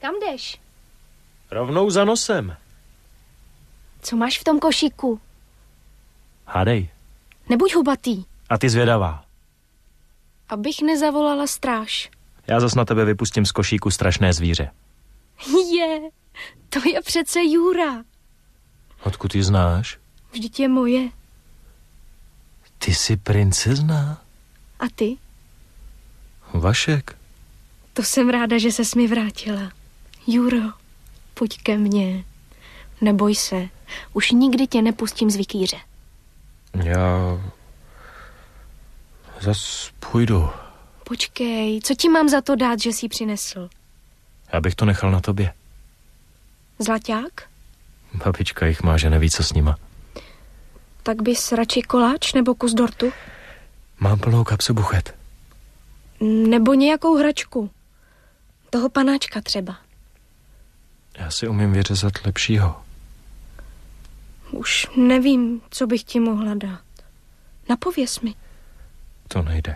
Kam jdeš? Rovnou za nosem. Co máš v tom košíku? Hádej. Nebuď hubatý. A ty zvědavá. Abych nezavolala stráž. Já zas na tebe vypustím z košíku strašné zvíře. To je přece Jura. Odkud ji znáš? Vždyť je moje. Ty jsi princezna? A ty? Vašek. To jsem ráda, že ses mi vrátila. Juro, pojď ke mně. Neboj se, už nikdy tě nepustím z vikýře. Já zas půjdu. Počkej, co ti mám za to dát, že jsi ji přinesl? Já bych to nechal na tobě. Zlaťák? Babička jich má, že neví, co s nima. Tak bys radši koláč nebo kus dortu? Mám plnou kapsu buchet. Nebo nějakou hračku. Toho panáčka třeba. Já si umím vyřezat lepšího. Už nevím, co bych ti mohla dát. Napověz mi. To nejde.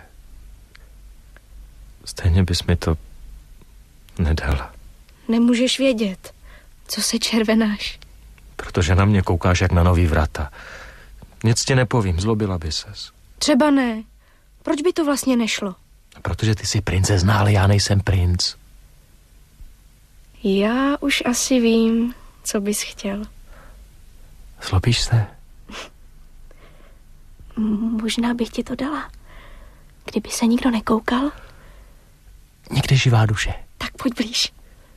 Stejně bys mi to nedala. Nemůžeš vědět, co se červenáš. Protože na mě koukáš jak na nový vrata. Nic ti nepovím, zlobila by ses. Třeba ne. Proč by to vlastně nešlo? Protože ty jsi princezna, ale já nejsem princ. Já už asi vím, co bys chtěl. Zlobíš se? Možná bych ti to dala. Kdyby se nikdo nekoukal. Nikdy živá duše. Tak pojď blíž.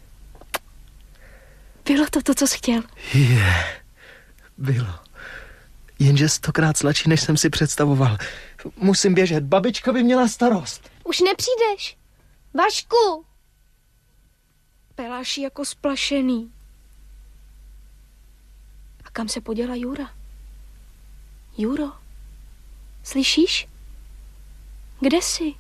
Bylo to, co jsi chtěl. Bylo. Jenže 100krát sladší, než jsem si představoval. Musím běžet, babička by měla starost. Už nepřijdeš. Vašku! Peláš jako splašený. A kam se poděla Jura? Juro, slyšíš? Kde jsi?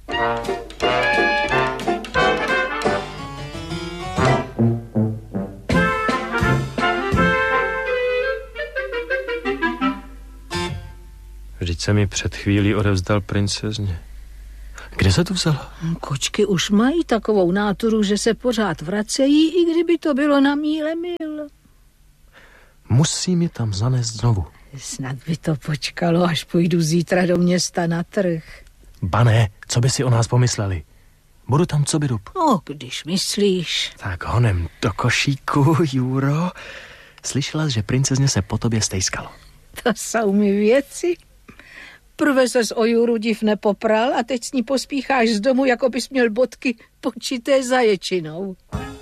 Vždyť se mi před chvílí odevzdal princezně. Kde se tu vzala? Kočky už mají takovou náturu, že se pořád vracejí, i kdyby to bylo na míle mil. Musí mi tam zanést znovu. Snad by to počkalo, až půjdu zítra do města na trh. Bané, co by si o nás pomysleli? Budu tam co by dup. Když myslíš. Tak honem do košíku, Juro. Slyšela jsi, že princezně se po tobě stejskalo. To jsou mi věci. Prve ses o Juru div nepopral a teď s ní pospícháš z domu, jako bys měl bodky počité zaječinou.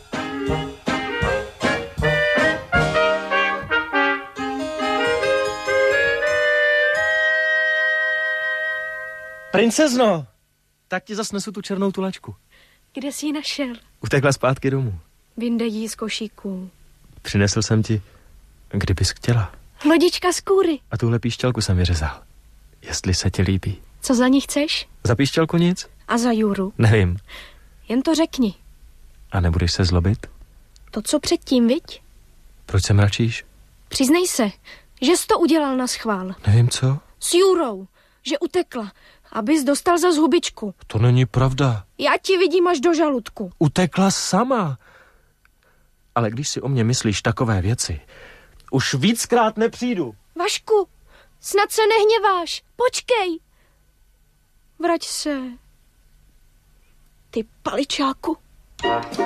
Princezno, tak ti zas nesu tu černou tulačku. Kde jsi ji našel? Utekla zpátky domů. Vyndej ji z košíku. Přinesl jsem ti, kdybys chtěla. Lodička z kůry. A tuhle píšťalku jsem vyřezal. Jestli se ti líbí. Co za ní chceš? Za píšťalku nic? A za Juru? Nevím. Jen to řekni. A nebudeš se zlobit? To, co předtím, viď? Proč se mračíš? Přiznej se, že jsi to udělal na schvál. Nevím co. S Jurou, že utekla, abys dostal za zhubičku. To není pravda. Já ti vidím až do žaludku. Utekla sama. Ale když si o mě myslíš takové věci, už víckrát nepřijdu. Vašku, snad se nehněváš. Počkej. Vrať se. Ty paličáku.